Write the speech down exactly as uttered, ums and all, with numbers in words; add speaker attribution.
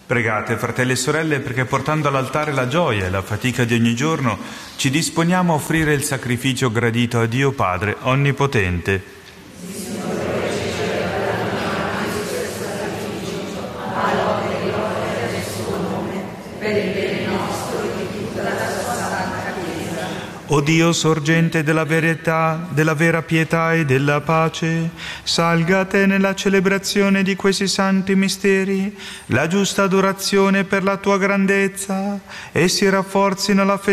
Speaker 1: Pregate, fratelli e sorelle, perché portando all'altare la gioia e la fatica di ogni giorno, ci disponiamo a offrire il sacrificio gradito a Dio Padre Onnipotente. O Dio, sorgente della verità, della vera pietà e della pace, salga a te nella celebrazione di questi santi misteri la giusta adorazione per la tua grandezza e si rafforzino la fede